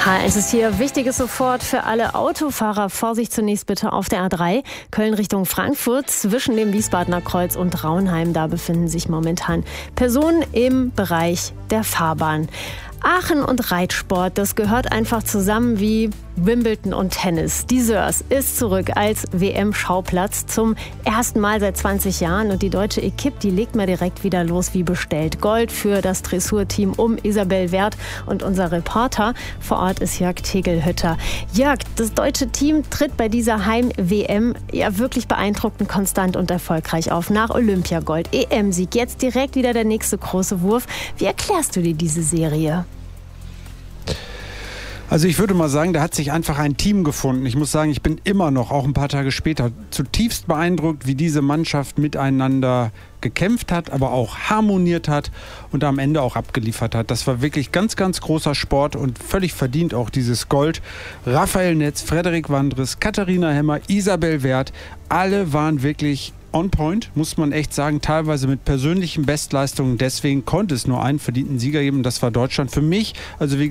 Es ist hier Wichtiges sofort für alle Autofahrer. Vorsicht zunächst bitte auf der A3, Köln Richtung Frankfurt, zwischen dem Wiesbadener Kreuz und Raunheim. Da befinden sich momentan Personen im Bereich der Fahrbahn. Aachen und Reitsport, das gehört einfach zusammen wie Wimbledon und Tennis. Die Sörs ist zurück als WM-Schauplatz zum ersten Mal seit 20 Jahren. Und die deutsche Equipe, die legt mal direkt wieder los wie bestellt. Gold für das Dressurteam um Isabel Werth und unser Reporter vor Ort ist Jörg Tegelhütter. Jörg, das deutsche Team tritt bei dieser Heim-WM ja wirklich beeindruckend konstant und erfolgreich auf. Nach Olympiagold, EM-Sieg, jetzt direkt wieder der nächste große Wurf. Wie erklärst du dir diese Serie? Also ich würde mal sagen, da hat sich einfach ein Team gefunden. Ich muss sagen, ich bin immer noch, auch ein paar Tage später, zutiefst beeindruckt, wie diese Mannschaft miteinander gekämpft hat, aber auch harmoniert hat und am Ende auch abgeliefert hat. Das war wirklich ganz, ganz großer Sport und völlig verdient auch dieses Gold. Raphael Netz, Frederik Wandres, Katharina Hemmer, Isabel Werth, alle waren wirklich on point, muss man echt sagen, teilweise mit persönlichen Bestleistungen. Deswegen konnte es nur einen verdienten Sieger geben, das war Deutschland. Für mich, also wie